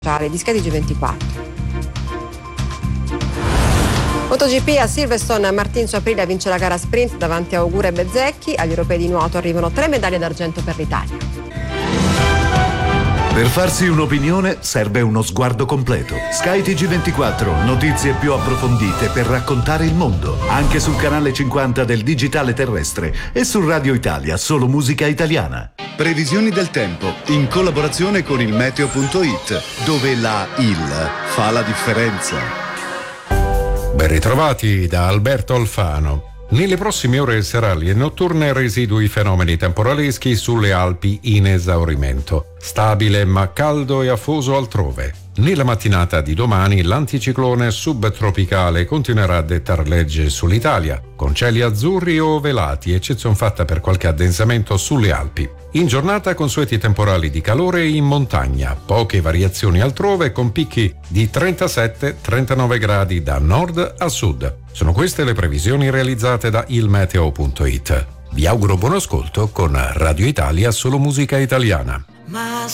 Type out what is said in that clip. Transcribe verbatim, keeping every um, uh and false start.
di Sky T G ventiquattro. MotoGP a Silverstone, Martin su Aprilia vince la gara sprint davanti a Ogura e Bezzecchi. Agli europei di nuoto arrivano tre medaglie d'argento per l'Italia. Per farsi un'opinione serve uno sguardo completo. Sky T G ventiquattro, notizie più approfondite per raccontare il mondo. Anche sul canale cinquanta del digitale terrestre e su Radio Italia, solo musica italiana. Previsioni del tempo, in collaborazione con il meteo punto it, dove la il fa la differenza. Ben ritrovati da Alberto Alfano. Nelle prossime ore serali e notturne residui fenomeni temporaleschi sulle Alpi in esaurimento. Stabile ma caldo e afoso altrove. Nella mattinata di domani l'anticiclone subtropicale continuerà a dettar legge sull'Italia, con cieli azzurri o velati, eccezion fatta per qualche addensamento sulle Alpi. In giornata consueti temporali di calore in montagna, poche variazioni altrove con picchi di trentasette trentanove gradi da nord a sud. Sono queste le previsioni realizzate da il meteo punto it. Vi auguro buon ascolto con Radio Italia, solo musica italiana.